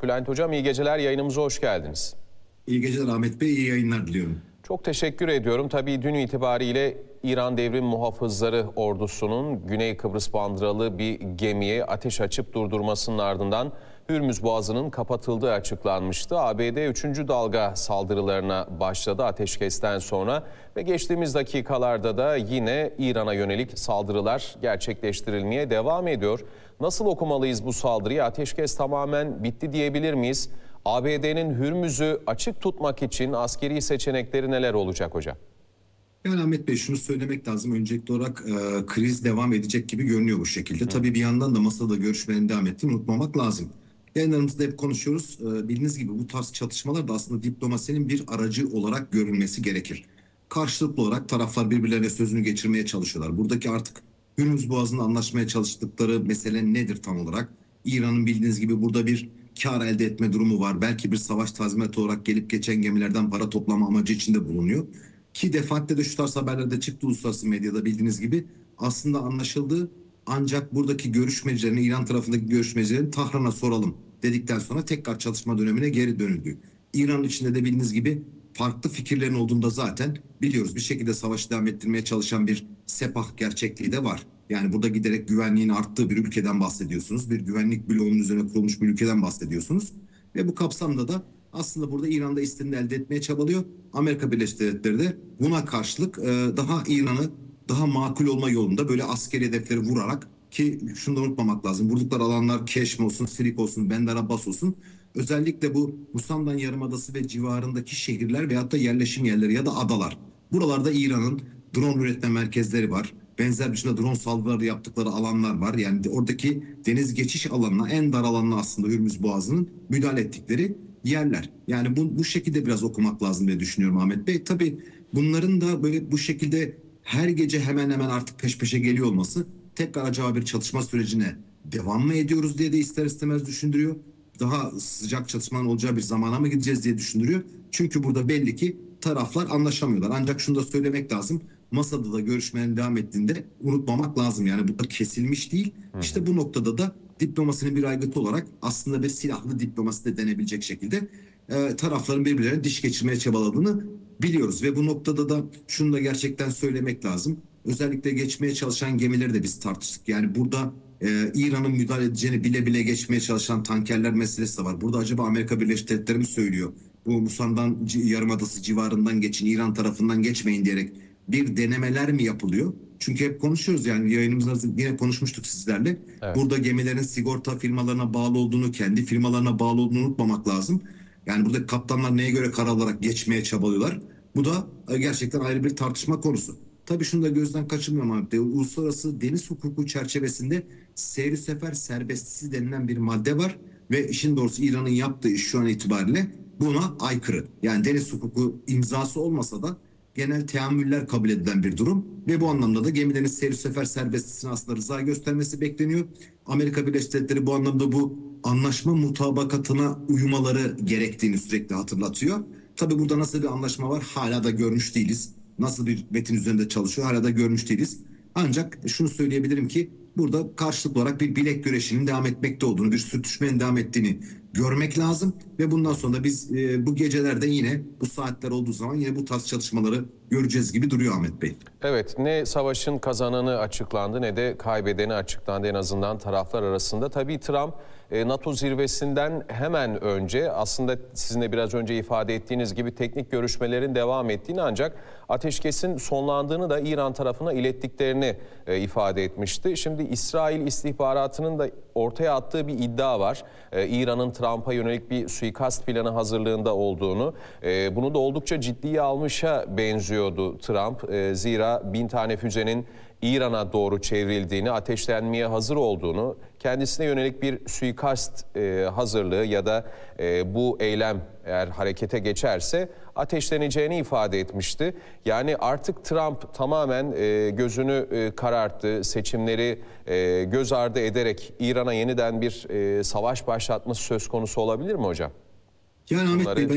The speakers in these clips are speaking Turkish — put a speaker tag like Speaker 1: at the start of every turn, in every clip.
Speaker 1: Bülent Hocam, iyi geceler, yayınımıza hoş geldiniz.
Speaker 2: İyi geceler Ahmet Bey, iyi yayınlar diliyorum.
Speaker 1: Çok teşekkür ediyorum. Tabii dün itibariyle İran Devrim Muhafızları Ordusu'nun Güney Kıbrıs bandıralı bir gemiye ateş açıp durdurmasının ardından Hürmüz Boğazı'nın kapatıldığı açıklanmıştı. ABD 3. dalga saldırılarına başladı ateşkesten sonra ve geçtiğimiz dakikalarda da yine İran'a yönelik saldırılar gerçekleştirilmeye devam ediyor. Nasıl okumalıyız bu saldırıyı? Ateşkes tamamen bitti diyebilir miyiz? ABD'nin Hürmüz'ü açık tutmak için askeri seçenekleri neler olacak hocam?
Speaker 2: Yani Ahmet Bey, şunu söylemek lazım. Öncelikli olarak kriz devam edecek gibi görünüyor bu şekilde. Tabii bir yandan da masada görüşmelerin devam ettiğini unutmamak lazım. Yayınlarımızda hep konuşuyoruz. Bildiğiniz gibi bu tarz çatışmalar da aslında diplomasinin bir aracı olarak görülmesi gerekir. Karşılıklı olarak taraflar birbirlerine sözünü geçirmeye çalışıyorlar. Buradaki artık Hürmüz Boğazı'nda anlaşmaya çalıştıkları mesele nedir tam olarak? İran'ın bildiğiniz gibi burada bir kar elde etme durumu var. Belki bir savaş tazminatı olarak gelip geçen gemilerden para toplama amacı içinde bulunuyor. Ki defaatle de şu tarz haberlerde çıktı uluslararası medyada, bildiğiniz gibi aslında anlaşıldı. Ancak buradaki görüşmecilerin, İran tarafındaki görüşmecilerin Tahran'a soralım dedikten sonra tekrar çatışma dönemine geri dönüldü. İran içinde de bildiğiniz gibi farklı fikirlerin olduğunda zaten biliyoruz, bir şekilde savaşı devam ettirmeye çalışan bir sepah gerçekliği de var. Yani burada giderek güvenliğin arttığı bir ülkeden bahsediyorsunuz. Bir güvenlik bloğunun üzerine kurulmuş bir ülkeden bahsediyorsunuz. Ve bu kapsamda da aslında burada İran'da istediğini elde etmeye çabalıyor. Amerika Birleşik Devletleri de buna karşılık daha İran'ı daha makul olma yolunda böyle askeri hedefleri vurarak, ki şunu da unutmamak lazım. Vurdukları alanlar Keşm olsun, Sirik olsun, Bender Abbas olsun. Özellikle bu Musandan Yarımadası ve civarındaki şehirler veyahut da yerleşim yerleri ya da adalar. Buralarda İran'ın drone üretme merkezleri var. Benzer biçimde drone saldırıları yaptıkları alanlar var. Yani oradaki deniz geçiş alanına, en dar alanına aslında Hürmüz Boğazı'nın müdahale ettikleri yerler. Yani bu şekilde biraz okumak lazım diye düşünüyorum Ahmet Bey. Tabii bunların da böyle bu şekilde her gece hemen hemen artık peş peşe geliyor olması tekrar acaba bir çatışma sürecine devam mı ediyoruz diye de ister istemez düşündürüyor. Daha sıcak çatışmanın olacağı bir zamana mı gideceğiz diye düşündürüyor. Çünkü burada belli ki taraflar anlaşamıyorlar. Ancak şunu da söylemek lazım. Masada da görüşmenin devam ettiğinde unutmamak lazım. Yani bu da kesilmiş değil. İşte bu noktada da diplomasinin bir aygıtı olarak aslında bir silahlı diplomasi de denebilecek şekilde tarafların birbirlerine diş geçirmeye çabaladığını biliyoruz. Ve bu noktada da şunu da gerçekten söylemek lazım. Özellikle geçmeye çalışan gemileri de biz tartıştık. Yani burada İran'ın müdahale edeceğini bile bile geçmeye çalışan tankerler meselesi de var. Burada acaba Amerika Birleşik Devletleri mi söylüyor? Bu Musandan Yarımadası civarından geçin, İran tarafından geçmeyin diyerek bir denemeler mi yapılıyor? Çünkü hep konuşuyoruz, yani yayınımızda yine konuşmuştuk sizlerle.
Speaker 1: Evet.
Speaker 2: Burada gemilerin sigorta firmalarına bağlı olduğunu, kendi firmalarına bağlı olduğunu unutmamak lazım. Yani burada kaptanlar neye göre karar alarak geçmeye çabalıyorlar? Bu da gerçekten ayrı bir tartışma konusu. Tabii şunu da gözden kaçırmıyorum abi. Uluslararası deniz hukuku çerçevesinde seyri sefer serbestisi denilen bir madde var. Ve işin doğrusu İran'ın yaptığı iş şu an itibariyle buna aykırı. Yani deniz hukuku imzası olmasa da genel teamüller kabul edilen bir durum ve bu anlamda da gemilerin seyir sefer serbestisine aslında rıza göstermesi bekleniyor. Amerika Birleşik Devletleri bu anlamda bu anlaşma mutabakatına uymaları gerektiğini sürekli hatırlatıyor. Tabii burada nasıl bir anlaşma var hala da görmüş değiliz. Nasıl bir metin üzerinde çalışıyor hala da görmüş değiliz. Ancak şunu söyleyebilirim ki burada karşılıklı olarak bir bilek güreşinin devam etmekte olduğunu, bir sürtüşmenin devam ettiğini görmek lazım. Ve bundan sonra da biz bu gecelerde yine bu saatler olduğu zaman yine bu tarz çatışmaları göreceğiz gibi duruyor Ahmet Bey.
Speaker 1: Evet, ne savaşın kazananı açıklandı ne de kaybedeni açıklandı, en azından taraflar arasında. Tabii Trump NATO zirvesinden hemen önce aslında sizin de biraz önce ifade ettiğiniz gibi teknik görüşmelerin devam ettiğini, ancak ateşkesin sonlandığını da İran tarafına ilettiklerini ifade etmişti. Şimdi İsrail istihbaratının da ortaya attığı bir iddia var. İran'ın Trump'a yönelik bir suikast planı hazırlığında olduğunu. Bunu da oldukça ciddiye almışa benziyordu Trump. Zira 1000 tane füzenin İran'a doğru çevrildiğini, ateşlenmeye hazır olduğunu, kendisine yönelik bir suikast hazırlığı ya da bu eylem eğer harekete geçerse ateşleneceğini ifade etmişti. Yani artık Trump tamamen gözünü kararttı, seçimleri göz ardı ederek İran'a yeniden bir savaş başlatması söz konusu olabilir mi hocam?
Speaker 2: Yani Ahmet Bey,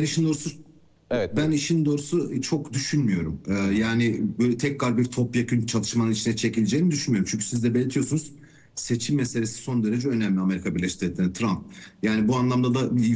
Speaker 1: Evet,
Speaker 2: ben işin doğrusu çok düşünmüyorum. Yani böyle tekrar bir topyekün çatışmanın içine çekileceğini düşünmüyorum. Çünkü siz de belirtiyorsunuz, seçim meselesi son derece önemli Amerika Birleşik Devletleri, Trump. Yani bu anlamda da